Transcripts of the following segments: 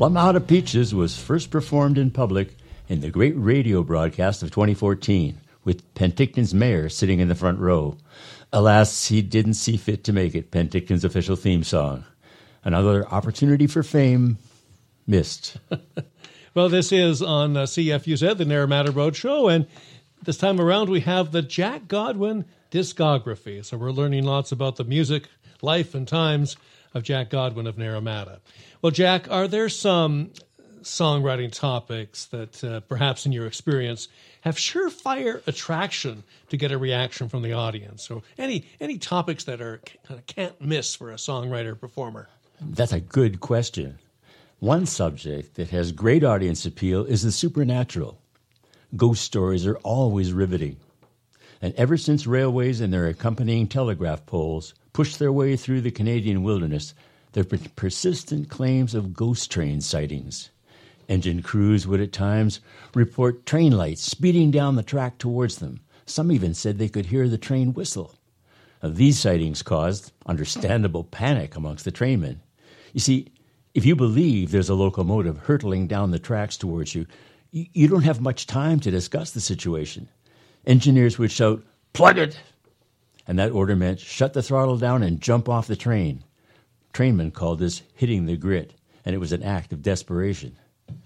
Plum Out of Peaches was first performed in public in the great radio broadcast of 2014, with Penticton's mayor sitting in the front row. Alas, he didn't see fit to make it Penticton's official theme song. Another opportunity for fame missed. Well, this is on CFUZ, the Naramata Road Show, and this time around we have the Jack Godwin discography. So we're learning lots about the music, life, and times of Jack Godwin of Naramata. Well, Jack, are there some songwriting topics that perhaps in your experience have surefire attraction to get a reaction from the audience? Or any topics that are kind of can't miss for a songwriter performer? That's a good question. One subject that has great audience appeal is the supernatural. Ghost stories are always riveting. And ever since railways and their accompanying telegraph poles pushed their way through the Canadian wilderness, there have been persistent claims of ghost train sightings. Engine crews would at times report train lights speeding down the track towards them. Some even said they could hear the train whistle. Now, these sightings caused understandable panic amongst the trainmen. You see, if you believe there's a locomotive hurtling down the tracks towards you, you don't have much time to discuss the situation. Engineers would shout, "Plug it!" And that order meant shut the throttle down and jump off the train. Trainmen called this hitting the grit, and it was an act of desperation.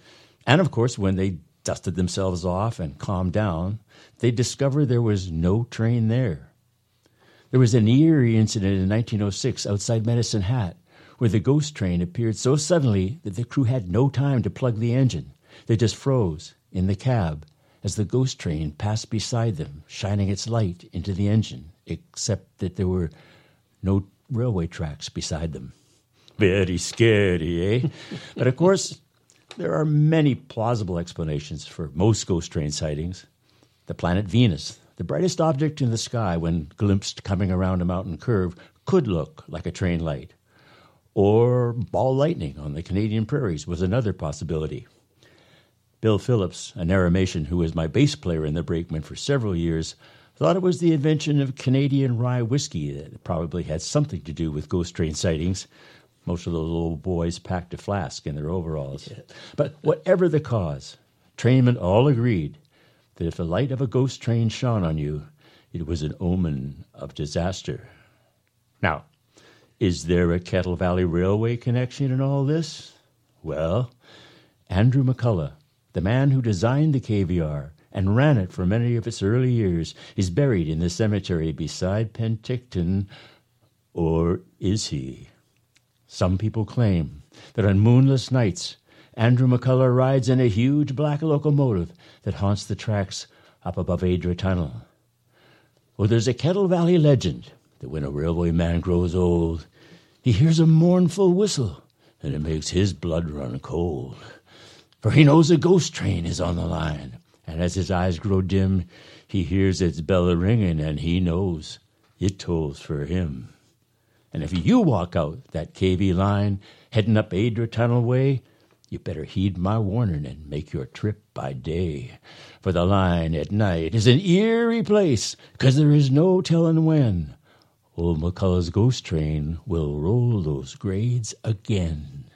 And of course, when they dusted themselves off and calmed down, they discovered there was no train there. There was an eerie incident in 1906 outside Medicine Hat, where the ghost train appeared so suddenly that the crew had no time to plug the engine. They just froze in the cab as the ghost train passed beside them, shining its light into the engine, except that there were no railway tracks beside them. Very scary, eh? But of course, there are many plausible explanations for most ghost train sightings. The planet Venus, the brightest object in the sky when glimpsed coming around a mountain curve, could look like a train light. Or ball lightning on the Canadian prairies was another possibility. Bill Phillips, a Narramatian who was my bass player in the Brakeman for several years, thought it was the invention of Canadian rye whiskey that probably had something to do with ghost train sightings. Most of those old boys packed a flask in their overalls. Yeah. But whatever the cause, trainmen all agreed that if the light of a ghost train shone on you, it was an omen of disaster. Now, is there a Kettle Valley Railway connection in all this? Well, Andrew McCullough, the man who designed the KVR and ran it for many of its early years, is buried in the cemetery beside Penticton. Or is he? Some people claim that on moonless nights, Andrew McCullough rides in a huge black locomotive that haunts the tracks up above Adra Tunnel. Well, there's a Kettle Valley legend that when a railway man grows old, he hears a mournful whistle, and it makes his blood run cold. For he knows a ghost train is on the line, and as his eyes grow dim, he hears its bell ringing, and he knows it tolls for him. And if you walk out that KV line, heading up Adra Tunnel way, you better heed my warning and make your trip by day. For the line at night is an eerie place, 'cause there is no telling when old McCullough's ghost train will roll those grades again.